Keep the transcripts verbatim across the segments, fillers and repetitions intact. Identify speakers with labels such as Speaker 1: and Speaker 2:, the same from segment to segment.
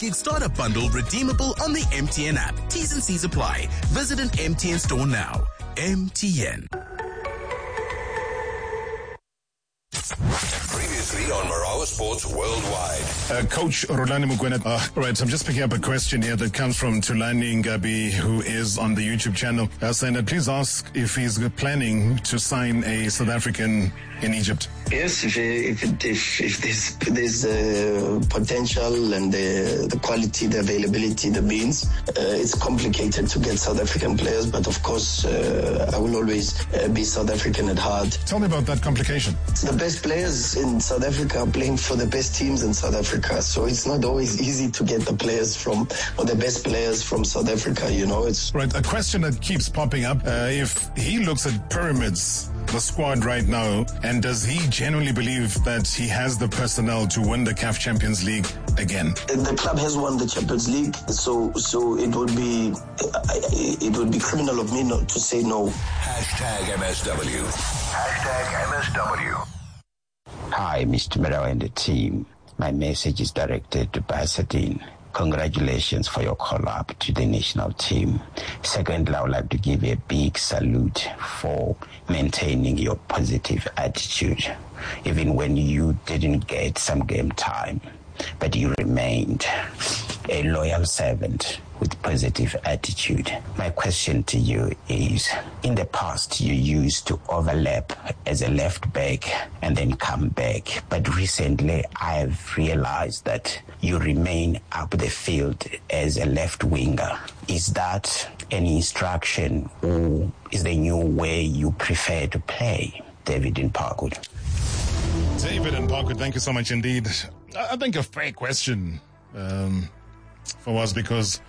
Speaker 1: Get starter bundle redeemable on the M T N app. T's and C's apply. Visit an M T N store now. M T N.
Speaker 2: Previously on Marawa Sports Worldwide.
Speaker 3: Uh, Coach Rulani Mokoena. Uh, right, so I'm just picking up a question here that comes from Tulani Ngabi, who is on the YouTube channel, uh, saying that please ask if he's planning to sign a South African in Egypt.
Speaker 4: Yes, if if if, if there's there's uh, potential and the the quality, the availability, the means, uh, it's complicated to get South African players. But of course, uh, I will always uh, be South African at heart.
Speaker 3: Tell me about that complication.
Speaker 4: The best players in South Africa are playing for the best teams in South Africa, so it's not always easy to get the players from or the best players from South Africa. You know, it's
Speaker 3: right. A question that keeps popping up: uh, if he looks at Pyramids, the squad right now, and does he genuinely believe that he has the personnel to win the C A F Champions League again?
Speaker 4: The club has won the Champions League, so so it would be it would be criminal of me not to say no.
Speaker 2: Hashtag M S W. Hashtag M S W.
Speaker 5: Hi, Mister Marawa and the team. My message is directed to Basadine. Congratulations for your call-up to the national team. Secondly, I would like to give you a big salute for maintaining your positive attitude, even when you didn't get some game time, but you remained a loyal servant with positive attitude. My question to you is, in the past you used to overlap as a left back and then come back, but recently I've realized that you remain up the field as a left winger. Is that an instruction or is the new way you prefer to play? David in Parkwood.
Speaker 3: David in Parkwood, thank you so much indeed. I think a fair question um, for us, because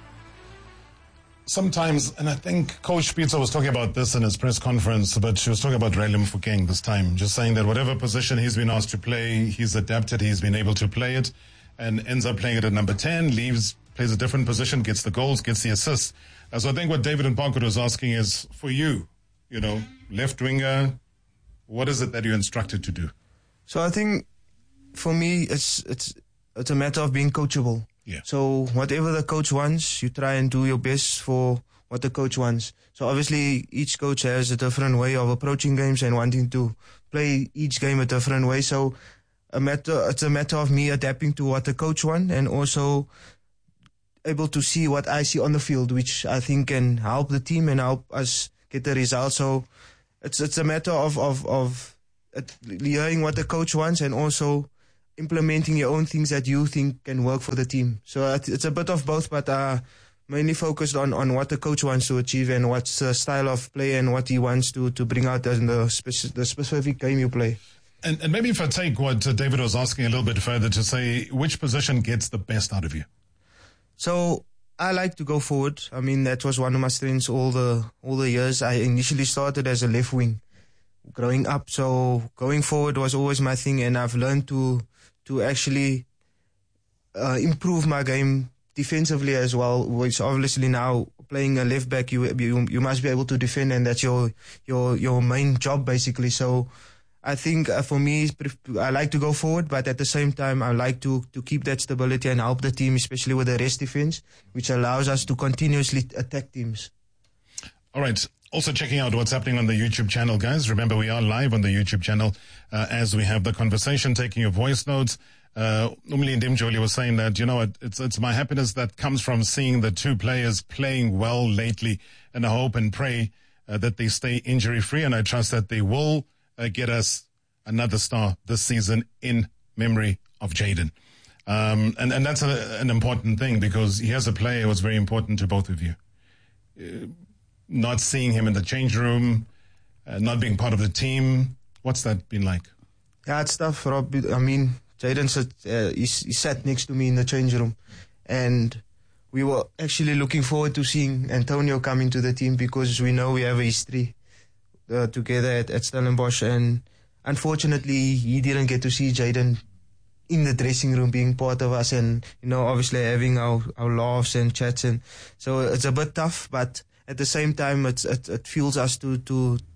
Speaker 3: sometimes, and I think Coach Pizza was talking about this in his press conference, but she was talking about Riley Mofokeng this time, just saying that whatever position he's been asked to play, he's adapted, he's been able to play it, and ends up playing it at number ten, leaves, plays a different position, gets the goals, gets the assists. Uh, so I think what David in Parkwood was asking is, for you, you know, left winger, what is it that you're instructed to do?
Speaker 6: So I think for me, it's it's it's a matter of being coachable.
Speaker 3: Yeah.
Speaker 6: So whatever the coach wants, you try and do your best for what the coach wants. So obviously each coach has a different way of approaching games and wanting to play each game a different way. So a matter it's a matter of me adapting to what the coach wants and also able to see what I see on the field, which I think can help the team and help us get the result. So it's it's a matter of of of hearing what the coach wants and also implementing your own things that you think can work for the team. So it's a bit of both, but uh, mainly focused on, on what the coach wants to achieve and what's the style of play and what he wants to, to bring out in the, speci- the specific game you play.
Speaker 3: And, and maybe if I take what uh, David was asking a little bit further to say, which position gets the best out of you?
Speaker 6: So I like to go forward. I mean, that was one of my strengths all the all the years. I initially started as a left wing growing up, so going forward was always my thing, and I've learned to to actually uh, improve my game defensively as well, which obviously now playing a left back, you, you you must be able to defend, and that's your your your main job basically. So I think uh, for me, I like to go forward, but at the same time, I like to, to keep that stability and help the team, especially with the rest defense, which allows us to continuously attack teams.
Speaker 3: All right. Also checking out what's happening on the YouTube channel, guys. Remember, we are live on the YouTube channel uh, as we have the conversation, taking your voice notes. Uh, Umli Ndimjoli was saying that, you know, it, it's it's my happiness that comes from seeing the two players playing well lately, and I hope and pray uh, that they stay injury-free, and I trust that they will uh, get us another star this season in memory of Jaden. Um, and, and that's a, an important thing, because he has a player who was very important to both of you. Uh, Not seeing him in the change room, uh, not being part of the team. What's that been like?
Speaker 6: Yeah, it's tough, Rob. I mean, Jaden sat, uh, he, he sat next to me in the change room, and we were actually looking forward to seeing Antonio come into the team, because we know we have a history uh, together at, at Stellenbosch, and unfortunately he didn't get to see Jaden in the dressing room being part of us, and, you know, obviously having our, our laughs and chats, and so it's a bit tough, but at the same time, it's, it, it fuels us to, to that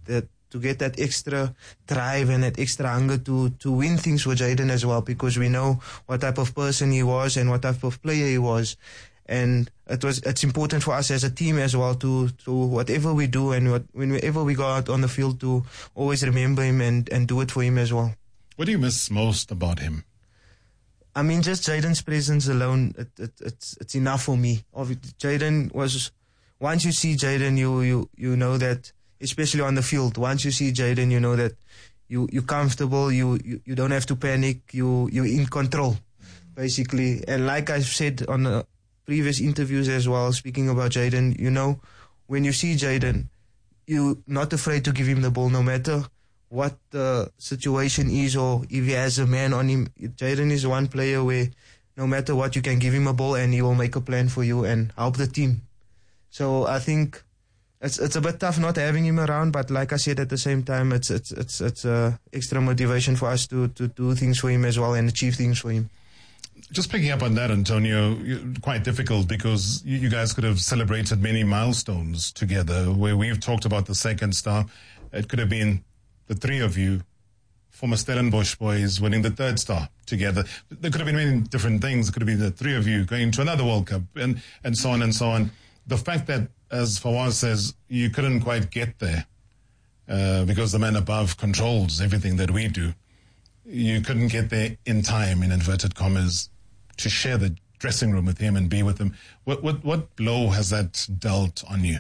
Speaker 6: to get that extra drive and that extra hunger to, to win things for Jayden as well, because we know what type of person he was and what type of player he was. And it was it's important for us as a team as well to, to whatever we do and what, whenever we go out on the field to always remember him and, and do it for him as well.
Speaker 3: What do you miss most about him?
Speaker 6: I mean, just Jayden's presence alone, it, it, it's it's enough for me. Jayden was, once you see Jayden, you, you, you know that, especially on the field, once you see Jayden, you know that you, you're comfortable, you, you, you don't have to panic, you, you're in control, basically. And like I've said on the previous interviews as well, speaking about Jayden, you know, when you see Jayden, you're not afraid to give him the ball no matter what the situation is or if he has a man on him. Jayden is one player where no matter what, you can give him a ball and he will make a plan for you and help the team. So I think it's it's a bit tough not having him around, but like I said, at the same time, it's it's it's it's uh, extra motivation for us to, to do things for him as well and achieve things for him.
Speaker 3: Just picking up on that, Antonio, quite difficult because you, you guys could have celebrated many milestones together where we've talked about the second star. It could have been the three of you, former Stellenbosch boys, winning the third star together. There could have been many different things. It could have been the three of you going to another World Cup and, and so on and so on. The fact that, as Fawaz says, you couldn't quite get there uh, because the man above controls everything that we do. You couldn't get there in time, in inverted commas, to share the dressing room with him and be with him. What what, what blow has that dealt on you?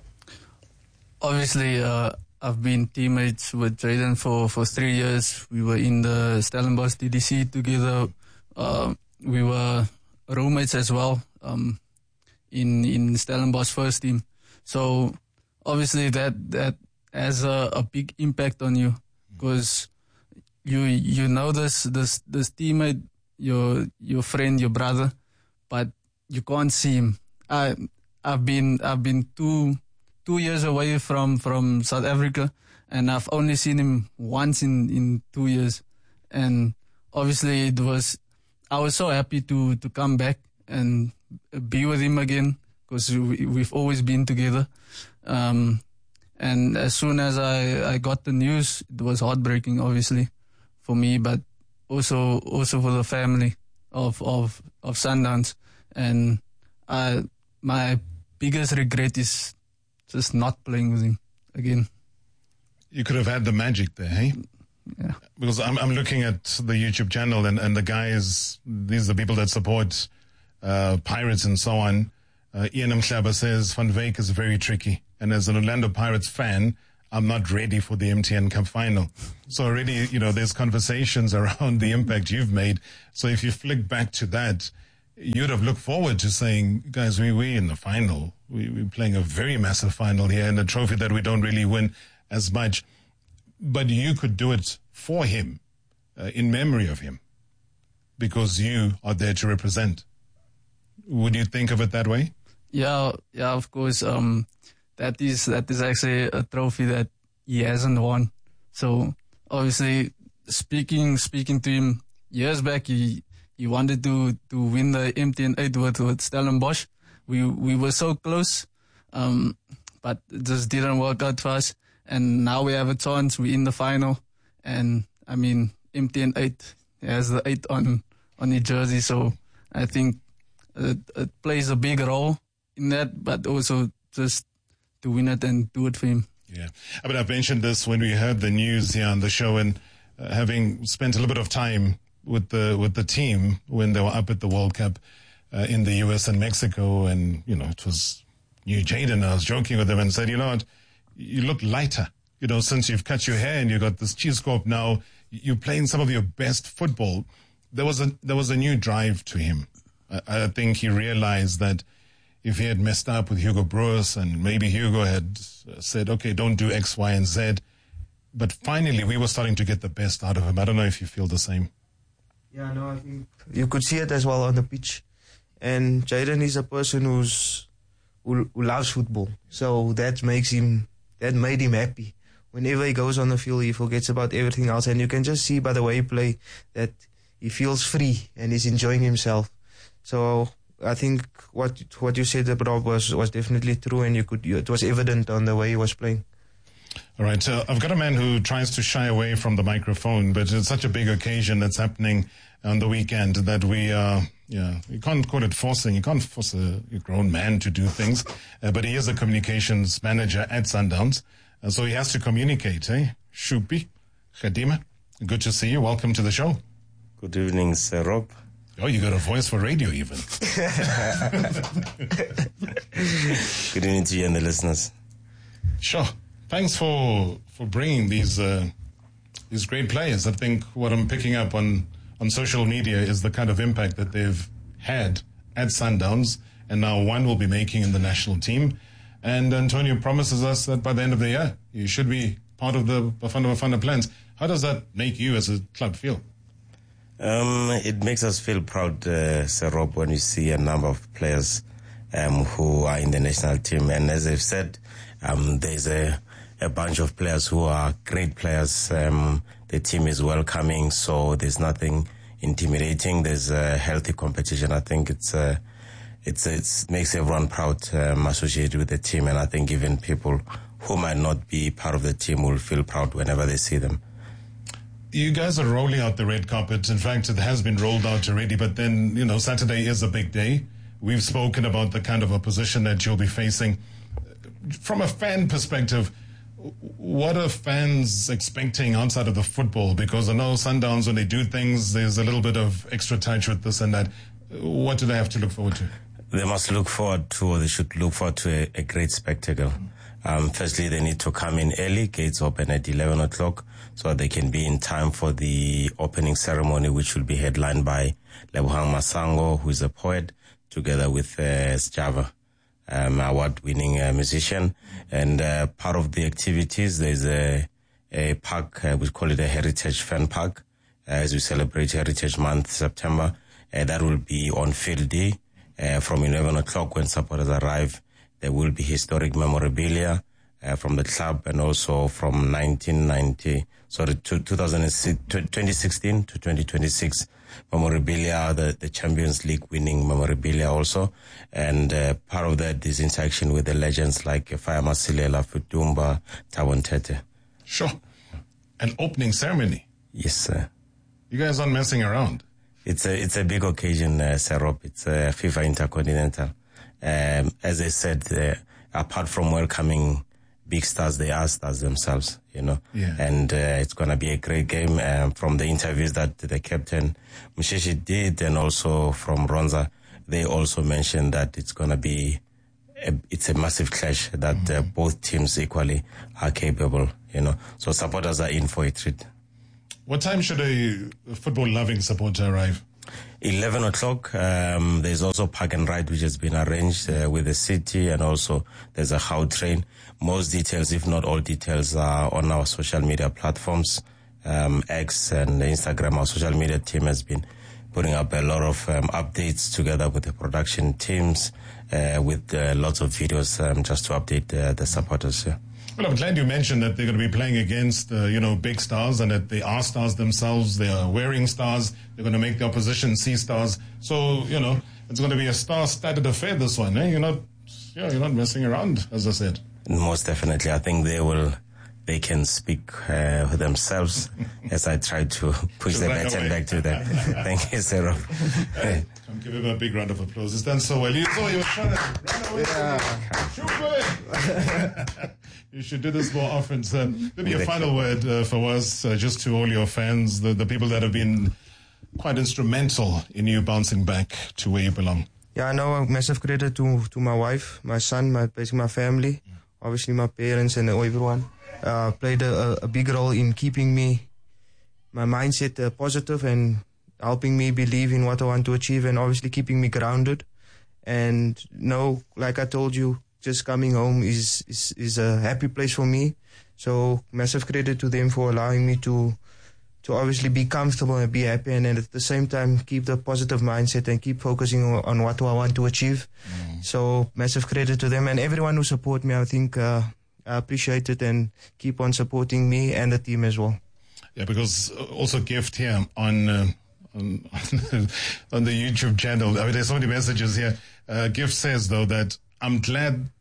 Speaker 7: Obviously, uh, I've been teammates with Jayden for, for three years. We were in the Stellenbosch D D C together. Uh, we were roommates as well um, in in Stellenbosch first team. So obviously that that has a, a big impact on you because you you know this this this teammate, your your friend, your brother, but you can't see him. I I've been I've been two. two years away from, from South Africa, and I've only seen him once in, in two years. And obviously it was, I was so happy to, to come back and be with him again, because we, we've always been together. Um, and as soon as I, I got the news, it was heartbreaking, obviously, for me, but also, also for the family of, of, of Sundowns. And I, my biggest regret is just not playing with him again.
Speaker 3: You could have had the magic there, hey?
Speaker 7: Yeah.
Speaker 3: Because I'm I'm looking at the YouTube channel and, and the guys, these are the people that support uh, Pirates and so on. Uh, Ian Mhlaba says Van Wyk is very tricky. And as an Orlando Pirates fan, I'm not ready for the M T N Cup final. So already, you know, there's conversations around the impact you've made. So if you flick back to that, you'd have looked forward to saying, guys, we, we're in the final. We, we're playing a very massive final here and a trophy that we don't really win as much. But you could do it for him, uh, in memory of him, because you are there to represent. Would you think of it that way?
Speaker 7: Yeah, yeah, of course. Um, that is that is actually a trophy that he hasn't won. So obviously, speaking speaking to him years back, he he wanted to, to win the M T N eight with, with Stellenbosch. We we were so close, um, but it just didn't work out for us. And now we have a chance. We're in the final, and I mean M T N eight has the eight on on his jersey, so I think it, it plays a big role in that. But also just to win it and do it for him.
Speaker 3: Yeah, I mean, I've mentioned this when we heard the news here on the show, and uh, having spent a little bit of time with the with the team when they were up at the World Cup uh, in the U S and Mexico, and you know it was new Jayden. I was joking with them and said, you know what, you look lighter. You know, since you've cut your hair and you got this cheese scope now, you're playing some of your best football. There was a there was a new drive to him. I, I think he realized that if he had messed up with Hugo Broos and maybe Hugo had said, okay, don't do X, Y, and Z, but finally we were starting to get the best out of him. I don't know if you feel the same.
Speaker 6: Yeah, no, I think you could see it as well on the pitch. And Jayden is a person who's who, who loves football, so that makes him that made him happy. Whenever he goes on the field, he forgets about everything else, and you can just see by the way he plays that he feels free and he's enjoying himself. So I think what what you said about was was definitely true, and you could you, it was evident on the way he was playing.
Speaker 3: All right, uh, I've got a man who tries to shy away from the microphone, but it's such a big occasion that's happening on the weekend that we, uh, yeah, you can't call it forcing. You can't force a, a grown man to do things, uh, but he is a communications manager at Sundowns, uh, so he has to communicate, eh? Shupi, Khadima, good to see you. Welcome to the show.
Speaker 8: Good evening, Sir Rob.
Speaker 3: Oh, you got a voice for radio even.
Speaker 8: Good evening to you and the listeners.
Speaker 3: Sure. Thanks for for bringing these uh, these great players. I think what I'm picking up on, on social media is the kind of impact that they've had at Sundowns, and now one will be making in the national team. And Antonio promises us that by the end of the year, you should be part of the Bafana Bafana plans. How does that make you as a club feel?
Speaker 8: Um, it makes us feel proud, uh, Sir Rob, when you see a number of players um, who are in the national team. And as I've said, um, there's a a bunch of players who are great players. Um, the team is welcoming, so there's nothing intimidating. There's a healthy competition. I think it's uh, it's it makes everyone proud um, associated with the team, and I think even people who might not be part of the team will feel proud whenever they see them.
Speaker 3: You guys are rolling out the red carpet. In fact, it has been rolled out already, but then, you know, Saturday is a big day. We've spoken about the kind of opposition that you'll be facing. From a fan perspective, what are fans expecting outside of the football? Because I know Sundowns, when they do things, there's a little bit of extra touch with this and that. What do they have to look forward to?
Speaker 8: They must look forward to, or they should look forward to a, a great spectacle. Um, firstly, they need to come in early. Gates open at eleven o'clock, so they can be in time for the opening ceremony, which will be headlined by Lebohang Masango, who is a poet, together with uh, Sjava. Um, award-winning uh, musician, and uh, part of the activities, there's a, a park, uh, we call it a Heritage Fan Park, uh, as we celebrate Heritage Month, September. Uh, that will be on field day uh, from eleven o'clock when supporters arrive. There will be historic memorabilia uh, from the club, and also from nineteen ninety, sorry, to two thousand six, twenty sixteen to twenty twenty-six. Memorabilia, the, the Champions League winning memorabilia also. And uh, part of that is interaction with the legends like Faya Masilela, Futumba, Thabo Ntete.
Speaker 3: Sure. An opening ceremony.
Speaker 8: Yes, sir.
Speaker 3: You guys aren't messing around.
Speaker 8: It's a, it's a big occasion, uh, Sir Rob. It's a FIFA Intercontinental. Um, as I said, uh, apart from welcoming big stars, they are stars themselves, you know.
Speaker 3: Yeah.
Speaker 8: And uh, it's going to be a great game. Um, from the interviews that the captain Mshishi did, and also from Ronza, they also mentioned that it's going to be a, it's a massive clash, that mm-hmm. uh, both teams equally are capable, you know. So supporters are in for a treat.
Speaker 3: What time should a football-loving supporter arrive?
Speaker 8: eleven o'clock. Um, there's also park and ride, which has been arranged uh, with the city, and also there's a how train. Most details, if not all details, are on our social media platforms, um, X and Instagram. Our social media team has been putting up a lot of um, updates together with the production teams, uh, with uh, lots of videos um, just to update uh, the supporters. Yeah.
Speaker 3: Well, I'm glad you mentioned that they're going to be playing against, uh, you know, big stars, and that they are stars themselves. They are wearing stars. They're going to make the opposition see stars. So, you know, it's going to be a star-studded affair, this one. Eh? You're not, yeah, you're not messing around, as I said.
Speaker 8: Most definitely. I think they will, they can speak uh, for themselves as I try to push the baton back to them. Thank you, Sarah.
Speaker 3: Hey, come give him a big round of applause. He's done so well. You saw he was trying to run away. Yeah. You should do this more often, sir. Maybe a final word uh, for us, uh, just to all your fans, the, the people that have been quite instrumental in you bouncing back to where you belong.
Speaker 6: Yeah, no, massive credit to to my wife, my son, my basically my family, obviously my parents and everyone. Uh, played a, a big role in keeping me, my mindset uh, positive, and helping me believe in what I want to achieve, and obviously keeping me grounded. And no, like I told you, just coming home is, is, is a happy place for me. So massive credit to them for allowing me to to obviously be comfortable and be happy, and, and at the same time keep the positive mindset and keep focusing on, on what I want to achieve. Mm. So massive credit to them and everyone who support me. I think uh, I appreciate it, and keep on supporting me and the team as well.
Speaker 3: Yeah, because also Gift here on uh, on, on the YouTube channel. I mean, there's so many messages here. Uh, Gift says though that I'm glad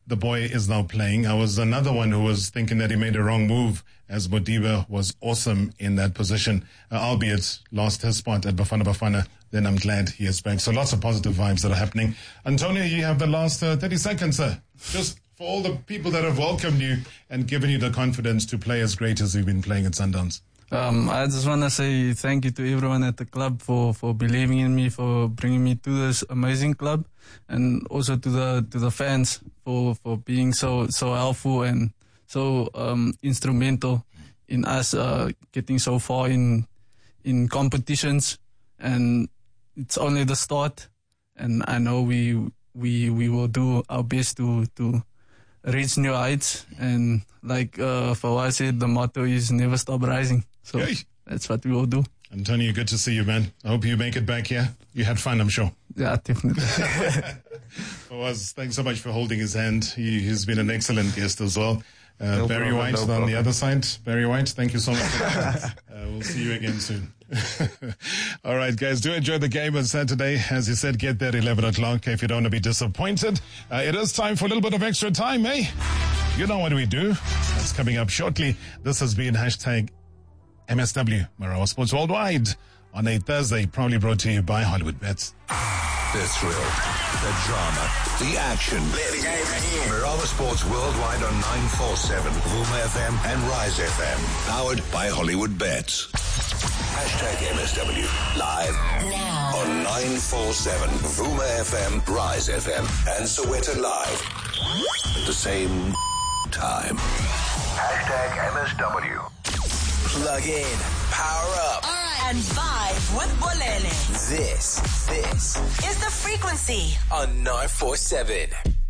Speaker 3: the boy is now playing. I was another one who was thinking that he made a wrong move, as Modiba was awesome in that position, uh, albeit lost his spot at Bafana Bafana. Then I'm glad he is back. So lots of positive vibes that are happening. Antonio, you have the last uh, thirty seconds, sir. Just for all the people that have welcomed you and given you the confidence to play as great as you've been playing at Sundowns.
Speaker 7: Um, I just want to say thank you to everyone at the club for, for believing in me, for bringing me to this amazing club, and also to the to the fans for, for being so so helpful and so um, instrumental in us uh, getting so far in in competitions. And it's only the start, and I know we we we will do our best to to reach new heights. And like uh, Fawaz said, the motto is never stop rising. So
Speaker 3: Yay.
Speaker 7: That's what we will do.
Speaker 3: Antonio, good to see you, man. I hope you make it back here. You had fun, I'm sure.
Speaker 7: Yeah, definitely.
Speaker 3: Fawaz, thanks so much for holding his hand. He, he's been an excellent guest as well. Uh,
Speaker 6: No
Speaker 3: Barry
Speaker 6: problem,
Speaker 3: White
Speaker 6: no
Speaker 3: on
Speaker 6: problem.
Speaker 3: the other side. Barry White, thank you so much. uh, we'll see you again soon. All right, guys, do enjoy the game on Saturday. As you said, get there eleven o'clock if you don't want to be disappointed. Uh, it is time for a little bit of extra time, eh? You know what we do. That's coming up shortly. This has been hashtag M S W, Marawa Sports Worldwide, on a Thursday, proudly brought to you by Hollywood Bets.
Speaker 2: The thrill, the drama, the action. Marawa Sports Worldwide on nine forty-seven, Vuma F M and Rise F M. Powered by Hollywood Bets. Hashtag M S W. Live
Speaker 9: Now.
Speaker 2: on nine forty-seven, Vuma F M, Rise F M, and Soweto Live. At the same time. Hashtag M S W.
Speaker 10: Plug in, power up,
Speaker 9: And vibe with Bolele.
Speaker 10: this, this
Speaker 9: Is the frequency
Speaker 10: on nine forty-seven.